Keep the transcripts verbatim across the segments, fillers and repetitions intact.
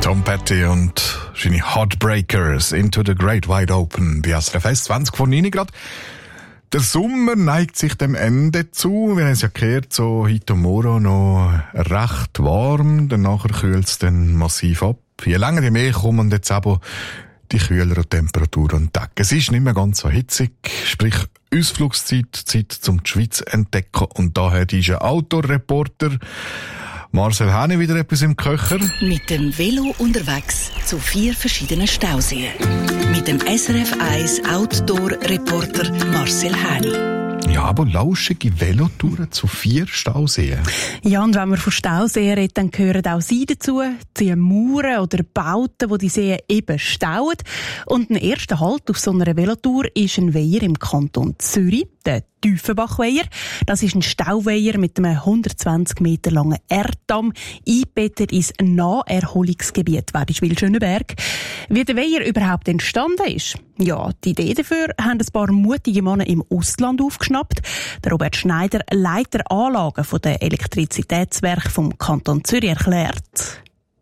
Tom Petty und seine Heartbreakers Into the Great Wide Open bei S R F eins, zwanzig vor neun Grad. Der Sommer neigt sich dem Ende zu. Wir haben es ja gehört, so heute und morgen noch recht warm. Danach kühlt es dann massiv ab. Je länger, je mehr kommen jetzt aber die kühleren Temperaturen und Tage. Es ist nicht mehr ganz so hitzig, sprich Ausflugszeit, Zeit zum die Schweiz entdecken. Und daher ist ein Outdoor-Reporter Marcel Häni wieder etwas im Köcher. Mit dem Velo unterwegs zu vier verschiedenen Stauseen. Mit dem S R F eins Outdoor-Reporter Marcel Häni. Ja, aber lauschige Velotouren zu vier Stauseen. Ja, und wenn wir von Stauseen reden, dann gehören auch sie dazu, die Mauern oder Bauten, die die Seen eben stauen. Und ein erster Halt auf so einer Velotour ist ein Weiher im Kanton Zürich, der Tiefenbachweiher. Das ist ein Stauweiher mit einem hundertzwanzig Meter langen Erddamm, eingebettet ins Naherholungsgebiet Wädischwil-Schöneberg. Wie der Weiher überhaupt entstanden ist? Ja, die Idee dafür haben ein paar mutige Männer im Ausland aufgeschnappt. Der Robert Schneider, Leiter Anlagen von der Elektrizitätswerke vom Kanton Zürich, erklärt.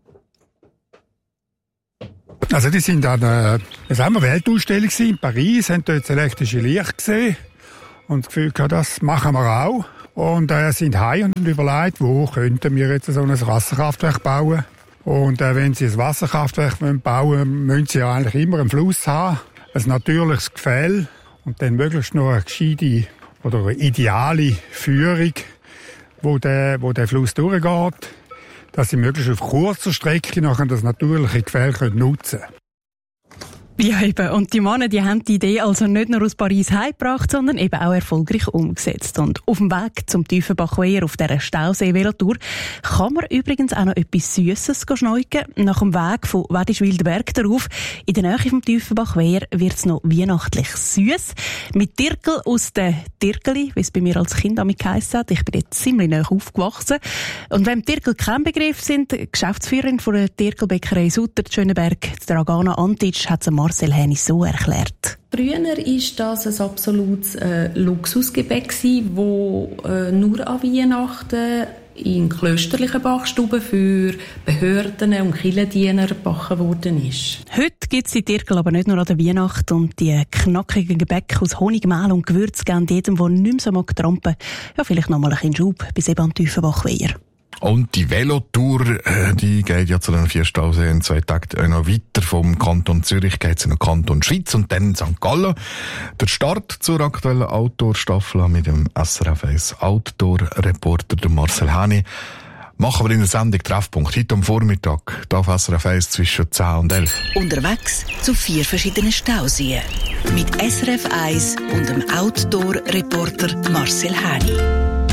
Also die sind an einer Weltausstellung in Paris, haben dort das elektrische Licht gesehen und das Gefühl gehabt, das machen wir auch. Und äh, sind heim und überlegt, wo könnten wir jetzt so ein Wasserkraftwerk bauen. Und äh, wenn sie ein Wasserkraftwerk bauen wollen, müssen sie ja eigentlich immer einen Fluss haben, ein natürliches Gefälle und dann möglichst noch eine gescheite oder eine ideale Führung, wo der, wo der Fluss durchgeht, dass sie möglichst auf kurzer Strecke nachher das natürliche Gefälle nutzen können. Ja, eben. Und die Männer, die haben die Idee also nicht nur aus Paris heimgebracht, sondern eben auch erfolgreich umgesetzt. Und auf dem Weg zum Tiefenbachweiher auf dieser Stausee-Velotour kann man übrigens auch noch etwas Süsses schneiden. Nach dem Weg von Wädischwil-Berg darauf, in der Nähe vom Tiefenbachweiher, wird es noch weihnachtlich süß. Mit Tirkel aus der Tirkeli, wie es bei mir als Kind damit geheissen hat. Ich bin jetzt ziemlich nahe aufgewachsen. Und wenn Tirkel kein Begriff sind, die Geschäftsführerin von der Tirkelbäckerei Sutter Schöneberg, Dragana Antic, hat es Marcel Häni so erklärt. Früher war das ein absolutes äh, Luxusgebäck, das äh, nur an Weihnachten in klösterlichen Backstuben für Behörden und Kirchendiener gebacken worden ist. Heute gibt es die Tirkel aber nicht nur an der Weihnacht, und die knackigen Gebäck aus Honig, Mehl und Gewürz geben jedem, der nicht mehr so mag trampen, ja, vielleicht noch mal ein bisschen Schub bis eben an Tiefenbachweiher. Und die Velotour, die geht ja zu den vier Stauseen in zwei Tagen noch weiter. Vom Kanton Zürich geht es in den Kanton Schweiz und dann Sankt Gallen. Der Start zur aktuellen Outdoor-Staffel mit dem S R F eins Outdoor-Reporter Marcel Häni. Machen wir in der Sendung Treffpunkt heute am Vormittag, hier auf S R F eins zwischen zehn und elf. Unterwegs zu vier verschiedenen Stauseen. Mit S R F eins und dem Outdoor-Reporter Marcel Häni.